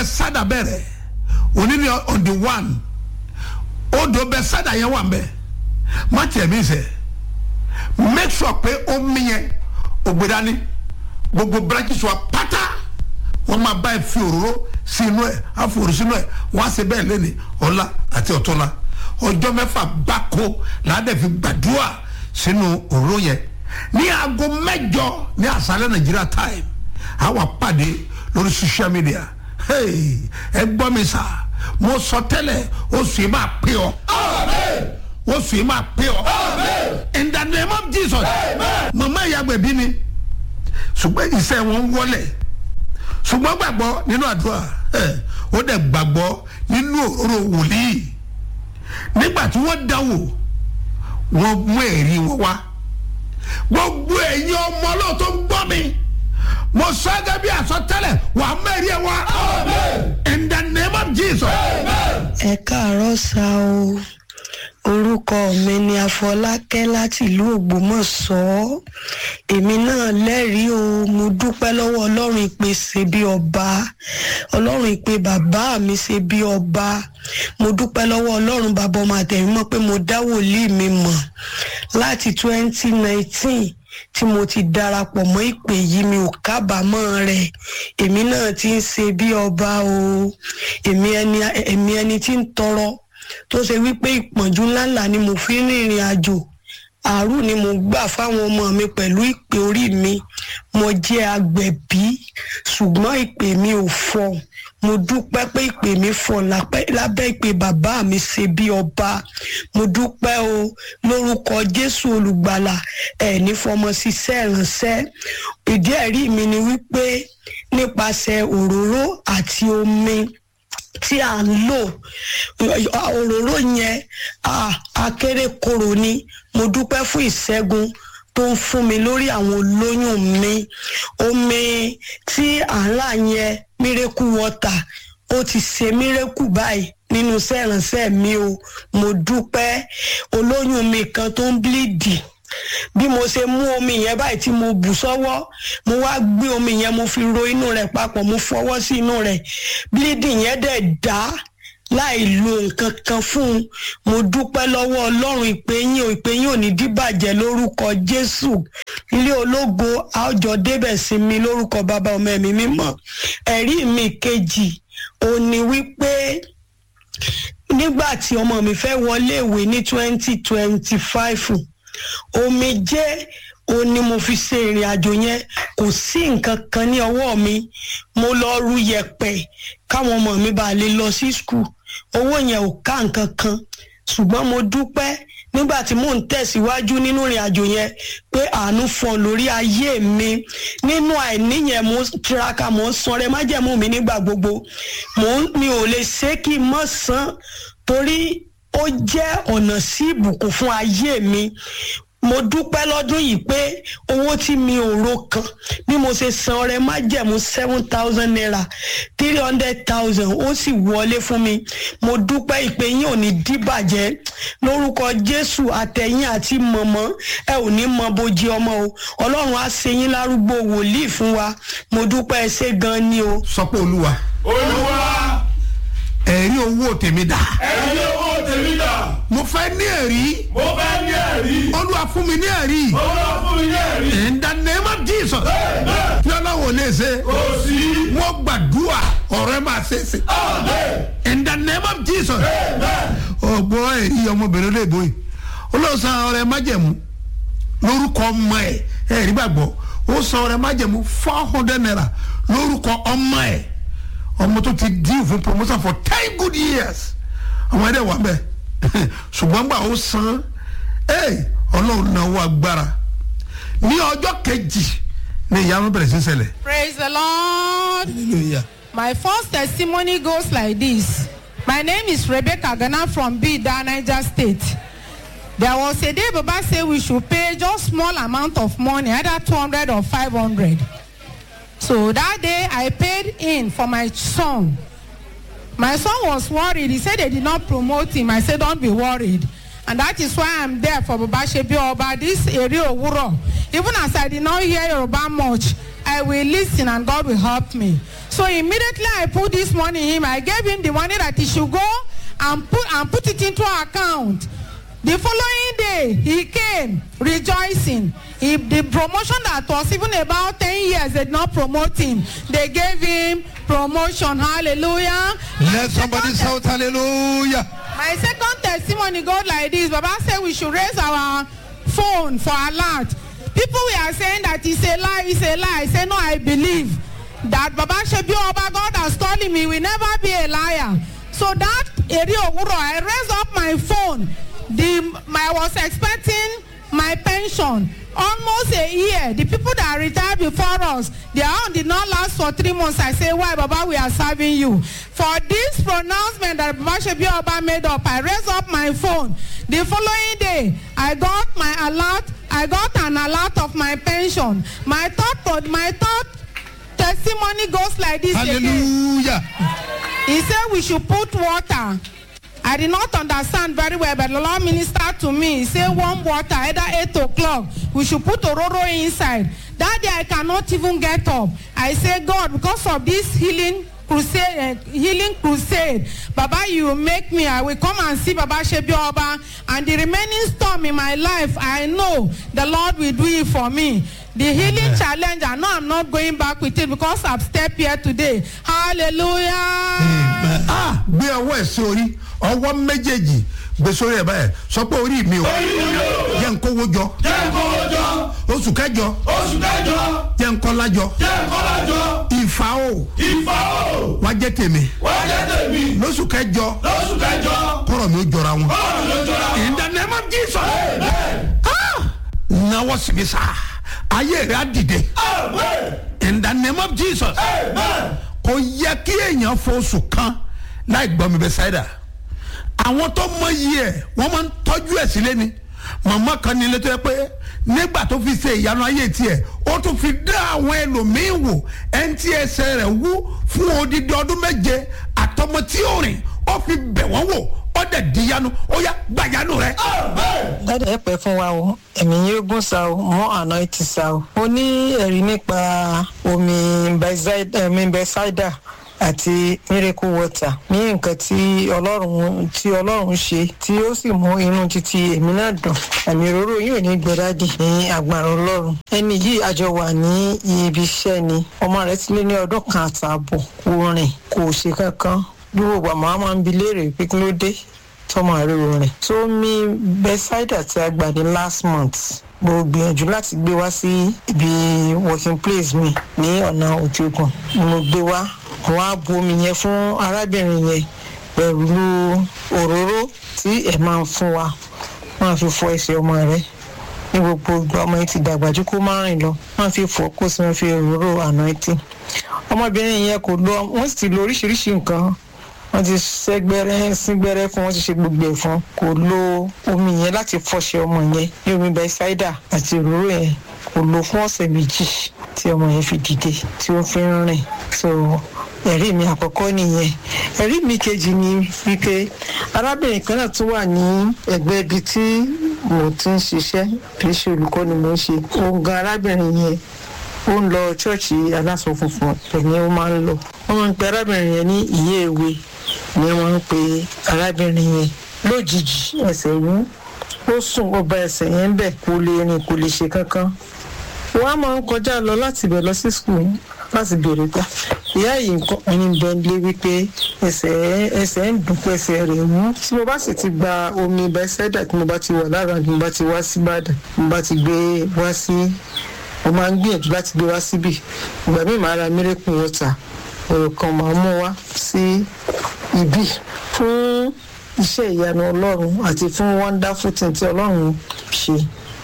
Bethesda bẹ̀rẹ̀ òní ni on the 1 odò Bethesda yẹn wà mbẹ má tiẹ̀ mi sẹ́ make sure pé omi yẹn ògbédání gbogbo branches wa pátá wọ́n máa bá ẹ fi òróró sí inú ẹ̀ àfòrò sínú ẹ̀ wọ́n á ṣe bẹ́ẹ̀ lẹ́ni ọ̀la àti ọ̀túnla ọjọ́ mẹ́fà gbáko làádẹ́ fi gbàdúrà sínú òróró yẹn ní aago 8 ní àṣálẹ́ Nàìjíríà time àwa pàdé lórí social media ẹ gbọ́ mi sà mo sọ tẹ́lẹ̀ oṣù yìí máa pè ọ́ oṣù yìí máa pè ọ́ in the name of Jesus mama ìyàgbẹ́ bí ni ṣùgbọ́n iṣẹ́ wọn wọlé ṣùgbọ́n gbàgbọ́ nínú àdúrà ó dẹ̀ gbàgbọ́ nínú òróró wòlíì nígbà tí wọ́n dáwò wọ́n mú ẹ̀rí wọn wá gbogbo ẹ̀yin ọmọ ọlọ́run tó ń gbọ́ mi mo sọ gẹ́gẹ́ bí àsọtẹ́lẹ̀ wà á mẹ́rin ẹ̀ wá in the name of Jesus. ẹ káàárọ̀ sá o orúkọ mi ni Afọlákẹ́ láti ìlú Ògbómọ̀ṣọ́ èmi náà lẹ́rìí o mo dúpẹ́ lọ́wọ́ Ọlọ́run ìpè ṣe bí ọba Ọlọ́run ìpè bàbá mi ṣe bí ọba mo dúpẹ́ lọ́wọ́ Ọlọ́run bàbá ọmọ àtẹ̀mímọ́ pé mo dá wòlíì mi mọ̀ láti 2019 tí mo ti darapọ̀ mọ́ ìpè yìí mi ò kábàámọ̀ rẹ̀ èmi náà ti ń ṣe bí ọba o èmi ẹni tí ń tọrọ tó ṣe wípé ìpọ́njú ńláńlá ni mo fi rìnrìn àjò àárò ni mo gbà fáwọn ọmọ mi pẹ̀lú ìpè orí mi mo jẹ́ agbẹ̀bí ṣùgbọ́n ìpè mi ò fọ́ mo dúpẹ́ pé ìpè mi fọ́ lábẹ́ ìpè bàbá mi ṣe bí ọba mo dúpẹ́ o lórúkọ Jésù olùgbàlà ní fọmọ ṣiṣẹ́ ìránṣẹ́ ìdí ẹ̀rí mi ni wípé nípasẹ̀ òróró àti omi tí à ń lò òróró yẹn akérèkòrò ni mo dúpẹ́ fún ìṣẹ́gun tó ń fún mi lórí àwọn olóyún mi omi tí à ń rà yẹn miracle water ó ti ṣe miracle báyìí nínú iṣẹ́ ìránṣẹ́ mi o mo dúpẹ́ olóyún mi kan tó ń bleed bí mo ṣe mú omi yẹn báyìí tí mo bù sọ́wọ́ mo wá gbé omi yẹn mo fi ro inú rẹ̀ papọ̀ mo fọwọ́ sí inú rẹ̀ bleeding yẹn dẹ̀ dá láì lo nǹkan kan fún un mo dúpẹ́ lọ́wọ́ Ọlọ́run ìpè yín ò ní díbàjẹ́ lórúkọ Jésù ilé ológo àjọ débẹ̀ sí mi lórúkọ bàbá ọmọ ẹ̀mí mímọ́ ẹ̀rí mi kejì ó ní wípé nígbà tí ọmọ mi fẹ́ wọlé ìwé ní 2025 omijé ó ní mo fi ṣe ìrìn àjò yẹn kò sí nǹkan kan ní ọwọ́ mi mo lọ rú yẹ̀pẹ̀ káwọn ọmọ mi bá lè lọ sí school owó yẹn ò ká nǹkan kan ṣùgbọ́n mo dúpẹ́ nígbà tí mò ń tẹ̀síwájú nínú ìrìn àjò yẹn pé àánú fọ́n lórí ayé mi nínú àìní yẹn mo tiraka mo ń sanrẹ májẹ̀mú mi nígbà gbogbo mi ò lè ṣe kí n má san torí ó jẹ́ ọ̀nà sí ìbùkún fún ayé mi mo dúpẹ́ lọ́dún yìí pé owó tí mi ò ro kan bí mo ṣe san ọrẹ májẹ̀mú 7,000 naira 300,000 ó sì wọlé fún mi mo dúpẹ́ ìpè yín ò ní díbàjẹ́ lórúkọ Jésù àtẹ̀yìn àti mọ̀mọ́ ẹ ò ní mọ bójí ọmọ o Ọlọ́run á ṣe yín lárúgbó wòlíì fún wa mo dúpẹ́ ẹ ṣé gan ni o. sọ pé Olúwa ẹ̀rí owó tèmi dà. ẹ̀rí owó tèmi dà. mo fẹ́ ní ẹ̀rí. Olúwa fún mi ní ẹ̀rí. In the name of Jesus. tí Ọlọ́run lè ṣe. kò sí. wọ́n gbàdúrà ọ̀rẹ́ máa ṣe é ṣe. In the name of Jesus. ọ̀gbọ́n ẹ̀rí ọmọbìnrin lè bóyè Ọlọ́run san ọrẹ májẹ̀mú lórúkọ ọmọ ẹ̀ ẹ̀rí gbàgbọ́ ó san ọrẹ májẹ̀mú 400 naira lórúkọ ọmọ ẹ̀ ọmọ tó ti deal fún promotion for 10 good years ọmọ ẹ̀dẹ̀ wà bẹ́ẹ̀ ṣùgbọ́n gbà ó san Ọlọ́run náà wọ agbára ní ọjọ́ kejì ní ìyanu bẹ̀rẹ̀ sí ṣẹlẹ̀. Praise the Lord. Hallelujah. My first testimony goes like this. My name is Rebecca Ghana from Bida, Niger State. There was a day Baba said we should pay just small amount of money, either 200 or 500. So that day I paid in for my son. My son was worried. He said they did not promote him. I said, don't be worried. And that is why I'm there for Baba Shebi Oba, this area of Wuro. Even as I did not hear Yoruba much, I I will listen and God will help me. So immediately I put this money in him. I gave him the money that he should go and put it into our account. The following day, he came rejoicing. The promotion that was even about 10 years, they did not promote him. They gave him promotion. Hallelujah. Let somebody shout hallelujah. My second testimony goes like this. Baba said we should raise our phone for alert. People were saying that it's a lie, it's a lie. I say no, I believe that Baba Shebi Oba, God has told him he will never be a liar. So that area, I raised up my phone. I was expecting my pension almost a year. The people that retired before us, their own did not last for 3 months. I say, why, Baba, we are serving you. For this pronouncement that Baba Shebi Oba made up, I raised up my phone. The following day, I got my alert. I got an alert of my pension. My third testimony goes like this. Hallelujah. Again. He said we should put water. I did not understand very well, but the Lord ministered to me. He said warm water, either 8 o'clock. We should put ororo inside. That day I cannot even get up. I said, God, because of this healing crusade, Baba, you will make me. I will come and see Baba Shebi Oba. And the remaining storm in my life, I know the Lord will do it for me. The healing challenge, I know I'm not going back with it because I've stepped here today. Hallelujah. Ah, be aware, sorry. Or one méjèèjì gbé sórí ẹ̀ báyìí sọ pé orí mi o jẹ́ n kówó jọ oṣù kẹjọ jẹ́ n kọ́lá jọ ìfà o wá jẹ́ tèmi lóṣù kẹjọ kọ́rọ̀ mi ó jọra wọn. In the name of Jesus. Náwó síbi sá ayé rẹ̀ á dìde. In the name of Jesus. Kò yẹ kí èèyàn fọ oṣù kan láì gbọ́ mi Bethsaida. Àwọn tó mọ yìí ẹ̀ wọ́n máa ń tọ́jú ẹ̀ sílé ni. Màmá kan ní ilé tó yẹ pé nígbà tó fi ṣe ìyanu ayé tiẹ̀ ó tún fi dá àwọn ẹlòmíín wò ẹni tí ẹsẹ̀ rẹ̀ wú fún odidi ọdún 7 àtọmọ tí ó rìn ó fi bẹ̀ wọ́n wò ó dẹ̀ di yanu ó yá gbàyanu rẹ̀. Dáadáa ẹ pẹ́ fún wa o ẹ̀mí yín gún sa o mọ́ àná ti sa o. Mo ní ẹ̀rí nípa omi Bethsaida àti miracle water ní nǹkan tí Ọlọ́run ṣe tí ó sì mú inú títí èmi náà dùn. Àmì òróró yìí ò ní gbẹ́dádì ní agbára Ọlọ́run. Ẹni yìí àjọ wà ní ibi iṣẹ́ ni ọmọ rẹ̀ ti lé ní ọdún 1 àtààbọ̀ kò rìn kò ṣe kankan gbogbo àmọ́ máa ń bi léèrè pé kí ló dé tọmọ rẹ̀ ò rìn. tó mi Bethsaida tí a gbà ní last month mo gbìyànjú láti gbé wá sí ibi working place mi ní ọ̀nà Òjògùn mo gbé wá wọ́n á bu omi yẹn fún arábìnrin yẹn pẹ̀lú òróró tí ẹ̀ máa ń fún wa máa fi fọ ẹsẹ̀ ọmọ rẹ̀ ní gbogbo ìgbà ọmọ yẹn ti dàgbà jù kó má rìn lọ máa fi fọ kó sì máa fi òróró anointing. ọmọbìnrin yẹn kò lọ wọ́n sì ti lo oríṣiríṣi nǹkan wọ́n ti síngbẹ́rẹ́ fún wọ́n ti ṣe gbogbo ẹ̀ fún kò lo omi yẹn láti fọṣẹ ọmọ yẹn ní omi Bethsaida àti òróró yẹn kò lo fún ọ̀sẹ̀ 2 tí ọmọ yẹn fi dìde tí ó fi ń rìn. So ẹ̀rí mi àkọ́kọ́ nìyẹn. ẹ̀rí mi kejì ni wípé arábìnrin kan náà tún wà ní ẹ̀gbẹ́ ibi tí mo ti ń ṣiṣẹ́ kì í ṣe olùkọ́ ni mo ń ṣe. òun gan arábìnrin yẹn ó ń lọ ṣọ́ọ̀ṣì aláṣọ funfun ẹ̀yìn ó máa ń lọ. wọ́n máa ń pe arábìnrin yẹn ní ìyé èwe ni wọ́n ń pe arábìnrin yẹn. lójijì ẹsẹ̀ yìí ó sùn ó bá ẹsẹ̀ yẹn bẹ̀ kò lè rìn kò lè ṣe kankan. wọ́n á máa ń kọjá lọ láti bẹ̀ lọ sí skul láti bèrè gbà ìyá yìí nǹkan ẹni bẹ́ńlẹ̀ wípé ẹsẹ̀ ń dùn pé ẹsẹ̀ rẹ̀ wú. tí mo bá sì ti gba omi Bethsaida tí mo bá ti wà lára tí mo bá ti wá sí Ìbàdàn mo bá ti gbé wá sí mo máa ń gbìyànjú láti gbé wá síbì. ìgbà míì máa ra miracle water ọ̀rọ̀ kan máa mú wá sí ibí fún iṣẹ́ ìyanu Ọlọ́run àti fún wonderful thing tí Ọlọ́run ṣe.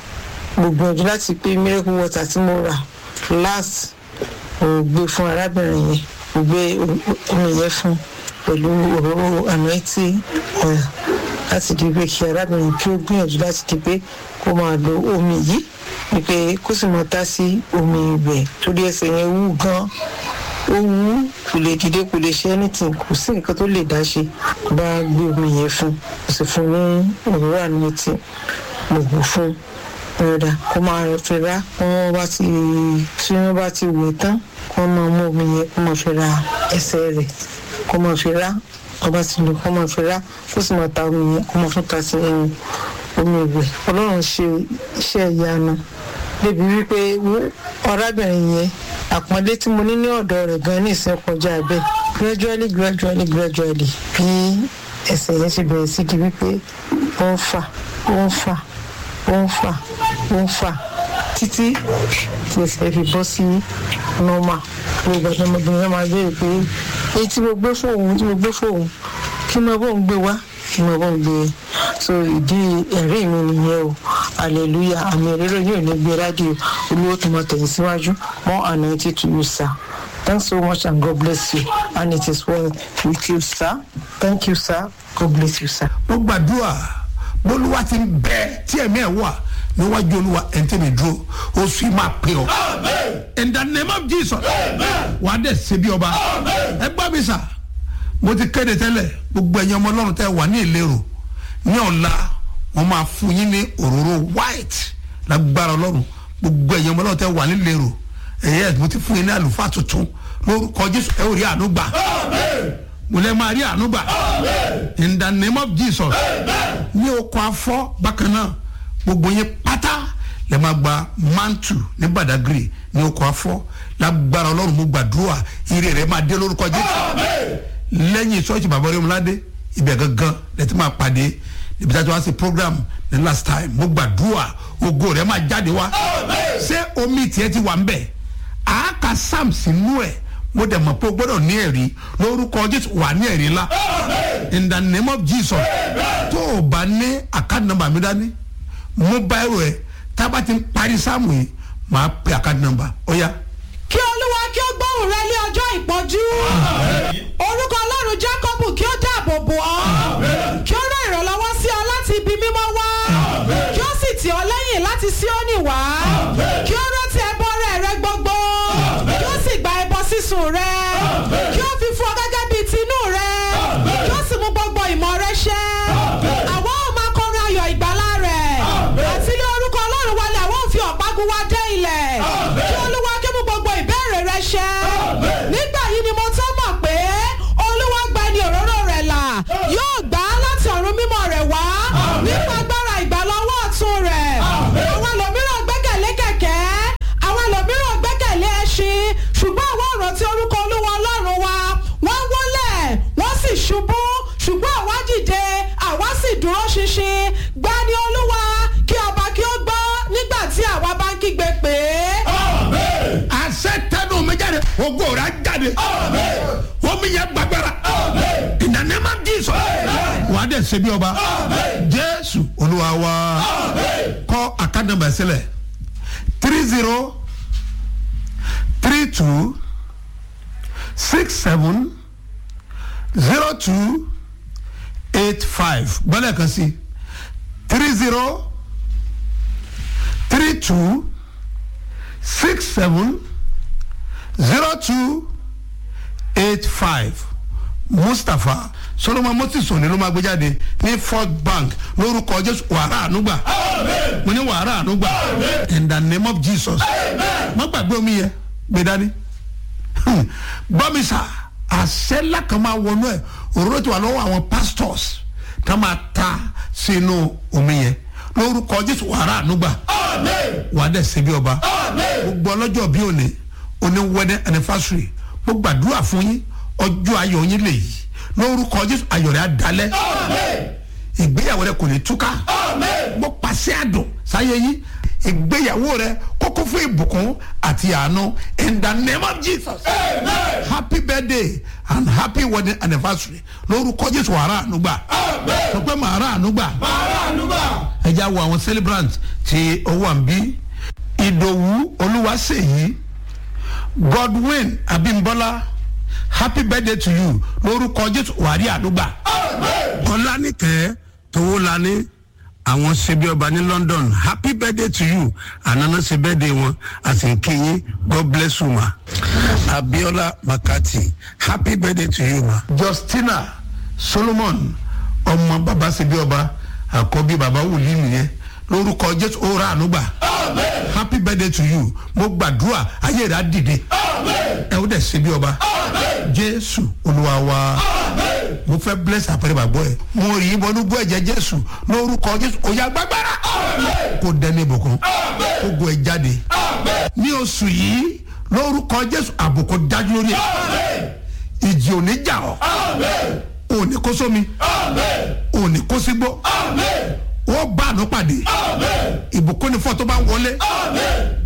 mo gbìyànjú láti pé miracle water tí mo rà last mo gbé fún arábìnrin yẹn mo gbé omi yẹn fún pẹ̀lú òróró anointing oil láti di pé kí arábìnrin kí ó gbìyànjú láti di pé kó máa lo omi yìí wípé kó sì máa tá sí omi ibẹ̀ torí ẹsẹ̀ yẹn wú gan ó wú kò lè dìde kò lè ṣe anything kò sí nǹkan tó lè dá ṣe bá gbé omi yẹn fún kò sì fún ní òróró anointing mo bù fún ọ̀dà kó máa fi rá tí wọ́n bá ti wẹ̀ tán kó máa mú omi yẹn kó máa fi ra ẹsẹ̀ rẹ̀ kó máa fi rá ọba ti lò kó máa fi rá kó sì máa ta omi yẹn kó máa tún ta sí ẹyin omi ìwẹ̀. Ọlọ́run ṣe iṣẹ́ ìyanu débi wípé ọ̀rábìnrin yẹn àpọ́nlé tí mo ní ní ọ̀dọ̀ rẹ̀ gan ní ìsìn kọjá bẹ́ẹ̀ gradually bí ẹsẹ̀ yẹn ṣe bẹ̀rẹ̀ sí di wípé ó ń fà títí tí ẹsẹ̀ fi bọ́ sí normal. Gbogbo ìgbà tí ọmọbìnrin yẹn máa béèrè pé èyí tí mo gbé fóun kí mo bóun gbé wá kí mo bóun gbé. So ìdí ẹ̀rí mi nìyẹn o. Hallelujah. Àmì ìrírò yóò ní gbé rádìò olówó tó mọ tẹ̀yìn síwájú. More anointing to you, sir. Thanks so much and God bless you. And it is well with you, sir. Thank you, sir. God bless you, sir. Mo gbàdúrà bólúwa ti ń bẹ tí ẹ̀mí ẹ̀ wà níwájú olúwa ẹ̀ǹtẹ̀ mi dúró oṣù yìí máa pè ọ́. In the name of Jesus. Wà á dẹ̀ ṣe bí ọba. Ẹ gbọ́ mi sà, mo ti kéde tẹ́lẹ̀ gbogbo ẹ̀yin ọmọ ọlọ́run tẹ́ wà ní ìlérò ní ọ̀la wọ́n máa fún yín ní òróró white lágbára ọlọ́run gbogbo ẹ̀yin ọmọ ọlọ́run tẹ́ wà ní ìlérò ẹ̀yẹ́ mo ti fún yín ní àlùfáà tuntun lórúkọ Jésù ẹ ò rí àánú gbà. Mo lè máa rí àánú gbà. In the name of Jesus. Ní oko afọ́ bákan náà gbogbo yín pátá lè máa gba mantu ní Badagry ní oko afọ́ lágbára ọlọ́run mo gbàdúrà ire rẹ̀ máa dé lórúkọ Jésù. Lẹ́yìn ṣọ́ọ̀ṣì bàbá rẹ̀ ọmọládé ibẹ̀ gangan lẹ́tí máa pàdé níbi tí a ti wá sí program ní last time mo gbàdúrà ògo rẹ̀ máa jáde wá. Ṣé omi tiẹ̀ ti wà ń bẹ̀? Àáka sam sínú ẹ̀ mo dẹ̀ mọ̀ pé o gbọ́dọ̀ ní ẹ̀rí lórúkọ Jésù wà ní ẹ̀rí ńlá. In the name of Jesus. Tó o bá ní account number mi dání mo bá ẹrù ẹ tá a bá ti ń parí sáàmù yìí máa pe account number ó yá. Kí Olúwa kí ó gbóhùn rẹ ní ọjọ́ ìpọ́njú. Orúkọ Ọlọ́run Jákọ́bù kí ó dáàbò bò ọ́. Kí ó rán ìrànlọ́wọ́ sí ọ láti ibi mímọ́ wá. Kí ó sì tì ọ́ lẹ́yìn láti Síónì wá. Kí ó rántí ẹbọ rẹ gbogbo. Kí ó sì gba ẹbọ sísun rẹ. Kí ó fi fún ọ gẹ́gẹ́ bíi tinú rẹ. Kí ó sì mú gbogbo ìmọ̀ rẹ ṣẹ. Àwọn ò máa kọrin ayọ̀ ìgbàlà rẹ̀. Àti ilé orúkọ Ọlọ́run wálé àwọn ò fi ọ̀págun wá dé ilẹ̀. Kí Olúwa kí mú gbogbo ìbéèrè rẹ ṣẹ. Nígbà yìí ni mo tó mọ̀ pé Olúwa gba ẹni òróró rẹ̀ là. Yóò gbà á láti ọ̀run mímọ́ rẹ̀ wá. Nípa agbára ìgbàlọ́wọ́ ọ̀tún rẹ̀. Àwọn ẹlòmíràn gbẹ́kẹ̀lé kẹ̀kẹ́. Àwọn ẹlòmíràn gbẹ́kẹ̀lé ẹṣin. Ṣùgbọ́n àwọn ọ̀rọ̀ tí orúkọ Olúwa Ọlọ́run wa wọ́n wólẹ̀ wọ́n sì ṣubú. Ṣùgbọ́n àwa dìde àwa sì dúró ṣinṣin. Gbà ní Olúwa kí ọba kí ó gbọ́ nígbà tí àwa bá ń kígbe pé. Àṣẹ tẹnu mi jáde ògo rẹ̀ jáde omi yẹn gbàgbára. In the name of Jesus. Wà á dẹ̀ ṣe bí ọba. Jésù Olúwa wa. Kọ account number sílẹ̀ 30 32 67 02 85 gbọ́dọ̀ kan sí 30 32 67 02 85 Mustapha Solomon Moses òní ló máa gbé jáde ní Fort Bank lórúkọ Jésù wàrà ànúgbà. Mo ní wàrà ànúgbà. In the name of Jesus. Má gbàgbé omi yẹn gbé dání. Bọ́mísà àṣẹ ńlá kan máa wọnú ẹ̀ òróró tí wà lọ́wọ́ àwọn pastors tá máa ta sínú omi yẹn lórúkọ Jésù wàrà ànúgbà. Wà á dẹ̀ ṣe bí ọba. Gbogbo ọlọ́jọ́ bí òní wedding anniversary mo gbàdúrà fún yín ọjọ́ ayọ̀ yín lè yí lórúkọ Jésù ayọ̀ rẹ̀ á dalẹ̀. Ìgbéyàwó rẹ̀ kò ní túká. Mo pàṣẹ àdùn sáyé yín ìgbéyàwó rẹ̀ kókó fún ìbùkún àti àánú in the name of Jesus. Happy birthday and happy wedding anniversary lórúkọ Jésù wàrà ànúgbà. Sọ pé màrà ànúgbà. Ẹ já wo àwọn celebrant tí ó wà ń bí. Ìdòwú Olúwaṣèyí Godwin Abímbọ́lá happy birthday to you lórúkọ Jésù wàrí àdúgbà. Ọlánìkẹ́ Towólání àwọn ṣebí ọba ní London happy birthday to you ànánà ṣe birthday wọn àsìkíyín God bless you ma. Abiola Makati happy birthday to you ma. Justina Solomon ọmọ bàbá ṣebí ọba àkọ́bí bàbá wòlíì nìyẹn lórúkọ Jésù ó ra àánú gbà. Happy birthday to you. Mo gbàdúrà ayé rẹ̀ á dìde. Ẹ ó dẹ̀ ṣe bí ọba. Jésù Olúwa wa. Mo fẹ́ bless àpẹẹrẹ bàbá ẹ̀. Mo rí ìbọnú bú ẹ̀jẹ̀ Jésù lórúkọ Jésù. Ó yá gbàgbára. Kò dẹni ìbùkún. Kó go ẹ̀ jáde. Ní oṣù yìí lórúkọ Jésù àbùkù dájú lórí ẹ̀. Ìjì ò ní jà ọ́. Ò ní kó sómi. Ò ní kó sígbó. Ó bá àánú pàdé. Ìbùkún ni fún ọ tó bá wọlé.